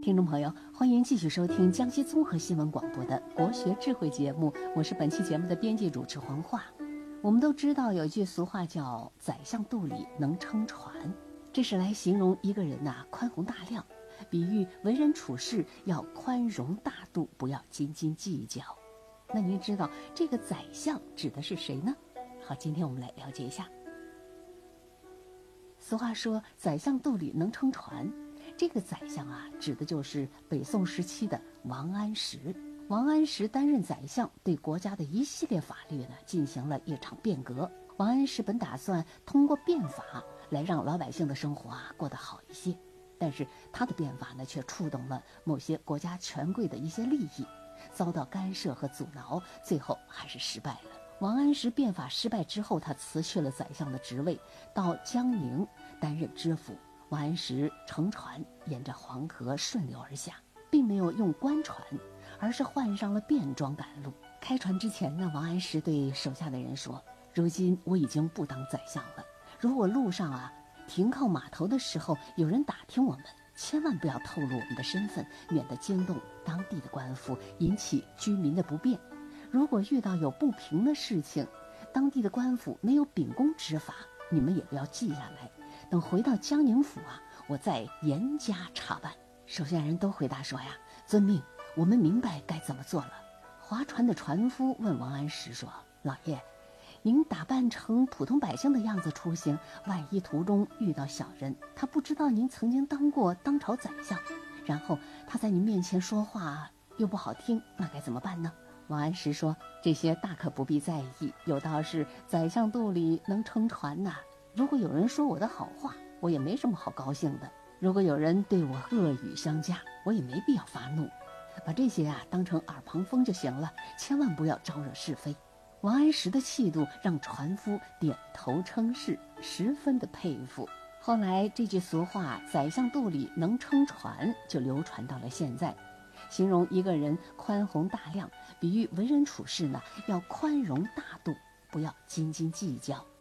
听众朋友，欢迎继续收听江西综合新闻广播的国学智慧节目，我是本期节目的编辑主持黄化。我们都知道有一句俗话叫宰相肚里能撑船，这是来形容一个人宽宏大量，比喻为人处事要宽容大度，不要斤斤计较。那您知道这个宰相指的是谁呢？好，今天我们来了解一下。俗话说宰相肚里能撑船，这个宰相指的就是北宋时期的王安石。王安石担任宰相，对国家的一系列法律进行了一场变革。王安石本打算通过变法来让老百姓的生活过得好一些，但是他的变法却触动了某些国家权贵的一些利益，遭到干涉和阻挠，最后还是失败了。王安石变法失败之后，他辞去了宰相的职位，到江宁担任知府。王安石乘船沿着黄河顺流而下，并没有用官船，而是换上了便装赶路。开船之前王安石对手下的人说：如今我已经不当宰相了，如果路上停靠码头的时候有人打听我们，千万不要透露我们的身份，免得惊动当地的官府，引起居民的不便。如果遇到有不平的事情，当地的官府没有秉公执法，你们也不要记下来，等回到江宁府我再严加查办。手下人都回答说遵命，我们明白该怎么做了。划船的船夫问王安石说：老爷，您打扮成普通百姓的样子出行，万一途中遇到小人，他不知道您曾经当过当朝宰相，然后他在您面前说话又不好听，那该怎么办呢？王安石说：这些大可不必在意，有道是宰相肚里能撑船如果有人说我的好话，我也没什么好高兴的；如果有人对我恶语相加，我也没必要发怒。把这些当成耳旁风就行了，千万不要招惹是非。王安石的气度让船夫点头称是，十分的佩服。后来这句俗话宰相肚里能撑船就流传到了现在，形容一个人宽宏大量，比喻为人处事要宽容大度，不要斤斤计较。